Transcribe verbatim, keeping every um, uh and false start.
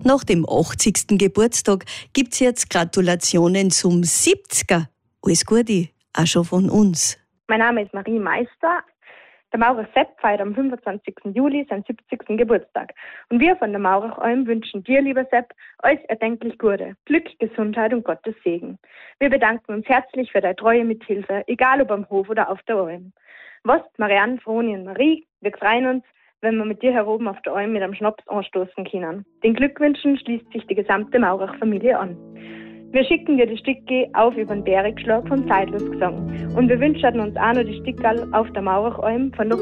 Nach dem achtzigsten Geburtstag gibt's jetzt Gratulationen zum siebziger. Alles Gute, auch schon von uns. Mein Name ist Marie Meister. Der Maurer Sepp feiert am fünfundzwanzigsten Juli seinen siebzigsten Geburtstag. Und wir von der Maureralm wünschen dir, lieber Sepp, alles erdenklich Gute, Glück, Gesundheit und Gottes Segen. Wir bedanken uns herzlich für deine treue Mithilfe, egal ob am Hof oder auf der Alm. Was, Marianne, Froni und Marie, wir freuen uns, wenn wir mit dir hier oben auf der Alm mit einem Schnaps anstoßen können. Den Glückwünschen schließt sich die gesamte Maurer-Familie an. Wir schicken dir die Stücke auf über den Bergschlag vom Zeitlos Gesang. Und wir wünschen uns auch noch die Stickerl auf der Maureralm von der